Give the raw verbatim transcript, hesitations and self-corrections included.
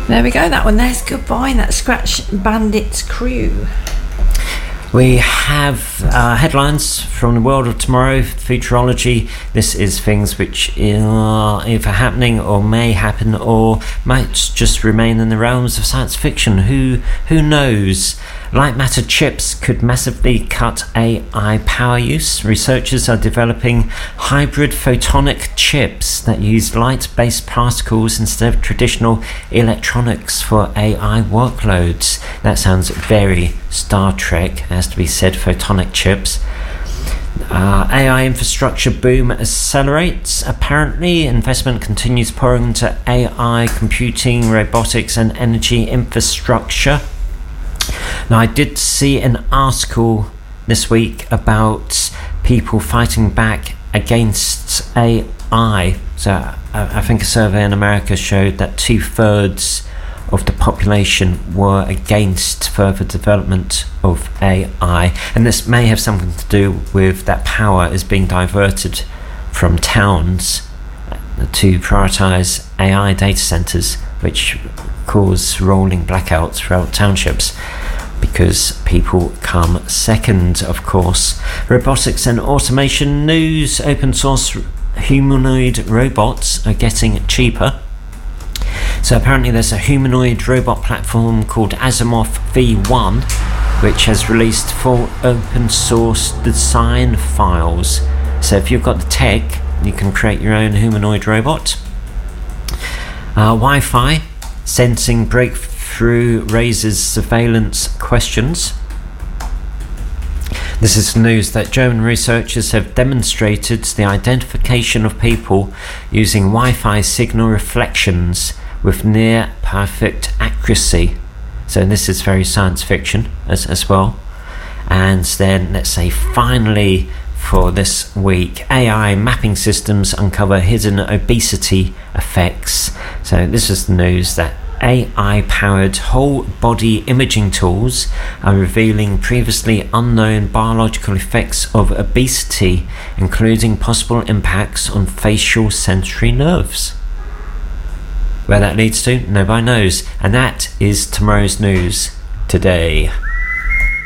There we go, that one there's Goodbye, that Scratch Bandits crew. We have uh, headlines from the world of tomorrow, futurology. This is things which are either happening or may happen or might just remain in the realms of science fiction. Who who knows? Light matter chips could massively cut A I power use. Researchers are developing hybrid photonic chips that use light-based particles instead of traditional electronics for A I workloads. That sounds very Star Trek, has to be said, photonic chips. Uh, A I infrastructure boom accelerates. Apparently, investment continues pouring into A I computing, robotics and energy infrastructure. Now, I did see an article this week about people fighting back against A I. So I, I think a survey in America showed that two-thirds of the population were against further development of A I. And this may have something to do with that power is being diverted from towns to prioritise A I data centres, which cause rolling blackouts throughout townships because people come second, of course. Robotics and automation news. Open source humanoid robots are getting cheaper. So apparently there's a humanoid robot platform called Asimov V one which has released full open source design files. So if you've got the tech, you can create your own humanoid robot. Uh, Wi-Fi sensing breakthrough raises surveillance questions. This is news that German researchers have demonstrated the identification of people using Wi-Fi signal reflections with near perfect accuracy. So this is very science fiction as, as well. And then let's say finally for this week, A I mapping systems uncover hidden obesity effects. So this is the news that A I-powered whole-body imaging tools are revealing previously unknown biological effects of obesity, including possible impacts on facial sensory nerves. Where that leads to, nobody knows. And that is tomorrow's news today.